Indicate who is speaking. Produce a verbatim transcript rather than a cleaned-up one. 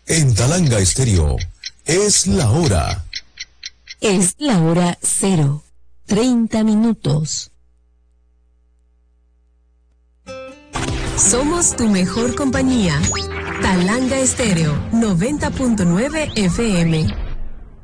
Speaker 1: En Talanga Estéreo, es la hora.
Speaker 2: Es la hora cero, treinta minutos.
Speaker 3: Somos tu mejor compañía. Talanga Estéreo, noventa punto nueve F M.